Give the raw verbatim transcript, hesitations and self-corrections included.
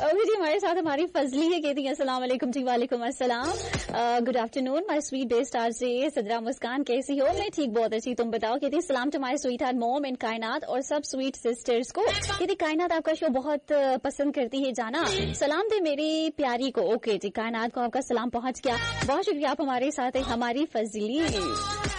Okay जी, हमारे साथ हमारी फजली है, कहती है अस्सलाम वालेकुम जी। वालेकुम अस्सलाम, good afternoon my sweet best R J सदरा मुस्कान, कैसी हो? मैं ठीक, बहुत अच्छी, तुम बताओ? कहती है सलाम to my sweet heart mom and कायनात और सब स्वीट सिस्टर्स को। कहती कायनात आपका शो बहुत पसंद करती है जाना, सलाम दे मेरी प्यारी को। ओके जी, कायनात को आपका सलाम पहुंच गया, बहुत शुक्रिया, आप हमारे साथ है हमारी फजली।